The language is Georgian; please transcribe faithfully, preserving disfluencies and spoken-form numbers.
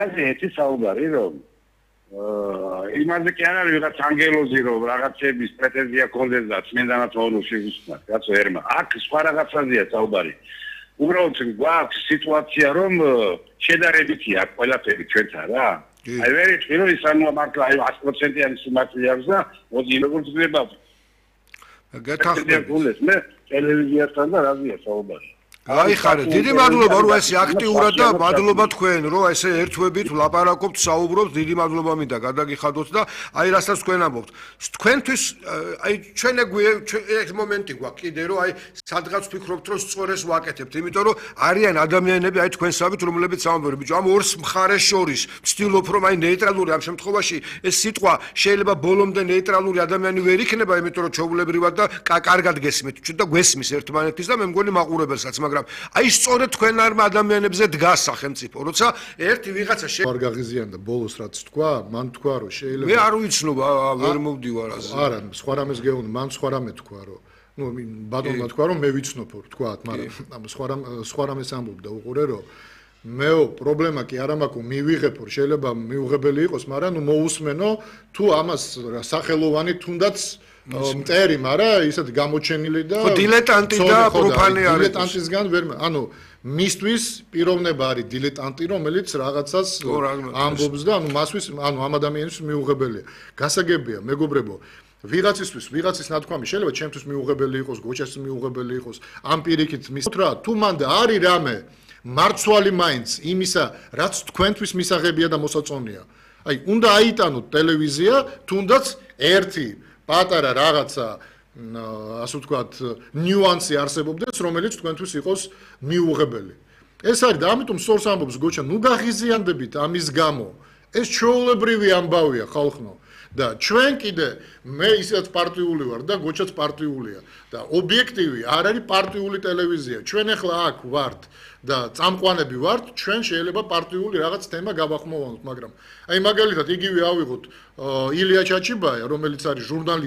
ერთი საუბარი რომ იმაზე კი არ არის რაღაც ანგელოზი რომ რაღაცების პრეტენზია ქონდეს და წმინდანად ვონუში უსმათ კაცო ერმა აქ სხვა რაღაცაზეა საუბარი უბრალოდ გვაქვს სიტუაცია რომ შედარებითი აქვს ყველაფერი ჩვენთან რა აი ვერ იცი რომ ის ანუ მართლა აი ათი პროცენტიანი სიმართლე აქვს და მოდი როგორც გნება გეთახმებით მე ტელევიზიასთან და რაზეა საუბარი გაიხარეთ დიდი მადლობა რომ ესე აქტიურად და მადლობა თქვენ რომ ესე ერთვებით ვლაპარაკობთ საუბრობთ დიდი მადლობა მინდა გადაგიხადოთ და აი რასაც თქვენ ამბობთ თქვენთვის აი ჩვენ ეს მომენტი გვაქვს კიდე რომ აი სადღაც ვფიქრობთ რომ სწორეს ვაკეთებთ იმიტომ რომ არიან ადამიანები აი თქვენსავით რომლებიც ამბობენ ბიჭო ამ ორს მხარეს შორის ვცდილობ რომ აი ნეიტრალური ამ შემთხვევაში ეს სიტყვა შეიძლება ბოლომდე ნეიტრალური ადამიანი ვერ იქნება იმიტომ რომ ჩაულებრივად და კარგად გესმით და გვესმის ერთმანეთის და მე მგონი მაყურებელსაც მაგრამ აი სწორედ თქვენ ადამიანებზე დგას სახელმწიფო როცა ერთი ვიღაცა არ გაღიზიანდა ბოლოს რაც თქვა მან თქვა რომ შეიძლება მე არ ვიცნობ ვერ მოვდივარ ასე არა სხვა რამეს გეუბნ მან სხვა რამე თქვა რომ ნუ ბატონმა თქვა რომ მე ვიცნობ თქვათ მაგრამ სხვა რამ სხვა რამეს ამბობდა უყურე რომ მეო პრობლემა კი არა მაქვს მივიღებო შეიძლება მიუღებელი იყოს მაგრამ ნუ მოусმენო თუ ამას სახელოვანი თუნდაც მტერი, მაგრამ ისეთ გამოჩენილი და ხო დილეტანტი და პროფანი არის. დილეტანტისგან ვერ ანუ მისთვის პიროვნება არის დილეტანტი, რომელიც რაღაცას ამბობს და ანუ მასთვის ანუ ამ ადამიანისთვის მიუღებელია. გასაგებია, მეგობრებო, ვიღაცისთვის, ვიღაცის ნათქვამი შეიძლება ჩემთვის მიუღებელი იყოს, გოჩასთვის მიუღებელი იყოს, ამ პირიქით მის რა, თუ მანდ არის რამე მარცვალი მაინც იმისა, რაც თქვენთვის მისაღებია და მოსაწონია. აი, უნდა აიტანოთ ტელევიზია, თუნდაც ერთი პატარა რაღაცა ასე ვთქვათ ნიუანსი არსებობდეს რომელიც თქვენთვის იყოს მიუღებელი. ეს არის და ამიტომ სწორს ამბობს გოჩა ნუ გაღიზიანდებით ამის გამო. ეს ჩვეულებრივი ამბავია ხალხო და ჩვენ კიდე მე ისეთ პარტიული ვარ და გოჩაც პარტიულია და ობიექტივი არ არის პარტიული ტელევიზია. ჩვენ ახლა აქ ვართ და წამყვანები ვართ, ჩვენ შეიძლება პარტიული რაღაც თემა გავახმოვანოთ, მაგრამ აი მაგალითად იგივე ავიღოთ ილია ჩაჩიბაია, რომელიც არის ჟურნალისტი